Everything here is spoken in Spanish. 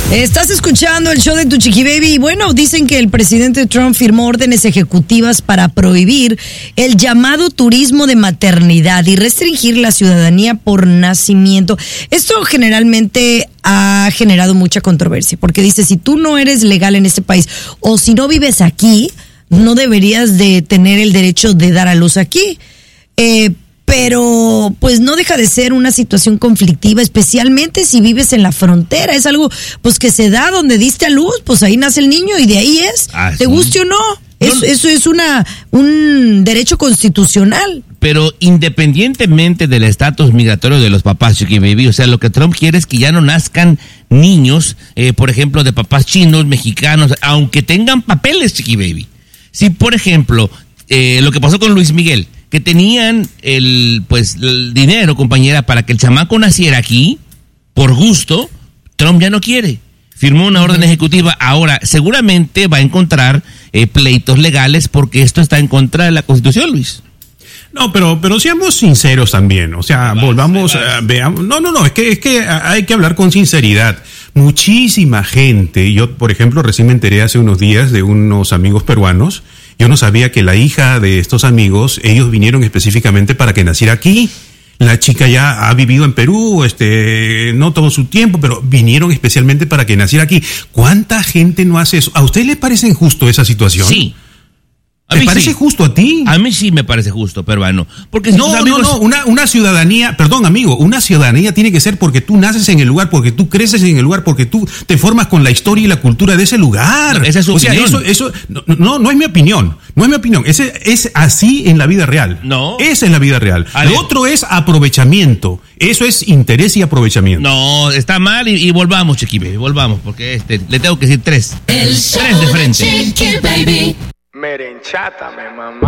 Estás escuchando el show de Tu Chiqui Baby y bueno, dicen que el presidente Trump firmó órdenes ejecutivas para prohibir el llamado turismo de maternidad y restringir la ciudadanía por nacimiento. Esto generalmente ha generado mucha controversia porque dice, si tú no eres legal en este país o si no vives aquí, no deberías de tener el derecho de dar a luz aquí. Pero pues no deja de ser una situación conflictiva, especialmente si vives en la frontera. Es algo pues que se da donde diste a luz, pues ahí nace el niño y de ahí es, te guste o no. Eso es un derecho constitucional. Pero independientemente del estatus migratorio de los papás, Chiqui Baby, o sea, lo que Trump quiere es que ya no nazcan niños, por ejemplo, de papás chinos, mexicanos, aunque tengan papeles, Chiqui Baby. Si, por ejemplo, lo que pasó con Luis Miguel, que tenían el dinero, compañera, para que el chamaco naciera aquí, por gusto, Trump ya no quiere. Firmó una orden ejecutiva. Ahora, seguramente va a encontrar pleitos legales porque esto está en contra de la Constitución, Luis. No, pero seamos sinceros también. O sea, veamos. No, es que hay que hablar con sinceridad. Muchísima gente, yo, por ejemplo, recién me enteré hace unos días de unos amigos peruanos. Yo no sabía que la hija de estos amigos, ellos vinieron específicamente para que naciera aquí. La chica ya ha vivido en Perú, no todo su tiempo, pero vinieron especialmente para que naciera aquí. ¿Cuánta gente no hace eso? ¿A usted le parece injusto esa situación? Sí. ¿Te parece justo a ti? A mí sí me parece justo, peruano. Porque una ciudadanía, perdón amigo, una ciudadanía tiene que ser porque tú naces en el lugar, porque tú creces en el lugar, porque tú te formas con la historia y la cultura de ese lugar. Esa es su opinión. Eso, no es mi opinión, no es mi opinión. Es así en la vida real. No. Esa es la vida real. Lo otro es aprovechamiento. Eso es interés y aprovechamiento. No, está mal y volvamos, Chiqui Baby, volvamos, porque le tengo que decir tres. Tres de frente. Merenchátame, mamá.